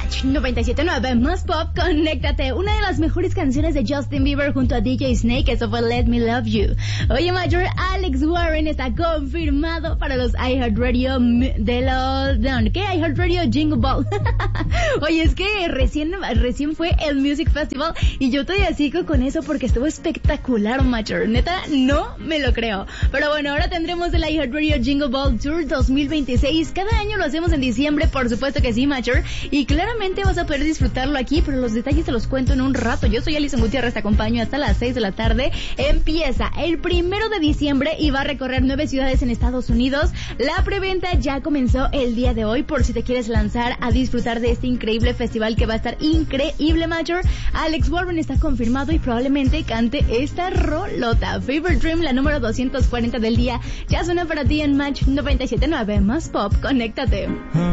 Match 97.9 más pop, conéctate. Una de las mejores canciones de Justin Bieber junto a DJ Snake, eso fue Let Me Love You. Oye, Major, Alex Warren está confirmado para los iHeartRadio ¿qué? iHeartRadio Jingle Ball. Oye, es que recién fue el Music Festival y yo estoy así con eso porque estuvo espectacular, Major. Neta, no me lo creo. Pero bueno, ahora tendremos el iHeartRadio Jingle Ball Tour 2026. Cada año lo hacemos en diciembre, por supuesto que sí, Major. Y claramente vas a poder disfrutarlo aquí, pero los detalles te los cuento en un rato. Yo soy Alison Gutiérrez, te acompaño hasta las 6 de la tarde. Empieza el 1 de diciembre y va a recorrer 9 ciudades en Estados Unidos. La preventa ya comenzó el día de hoy por si te quieres lanzar a disfrutar de este increíble festival que va a estar increíble, Major. Alex Warren está confirmado y probablemente cante esta rolota. Fever Dream, la número 240 del día, ya suena para ti en Match 97.9 más pop. Conéctate.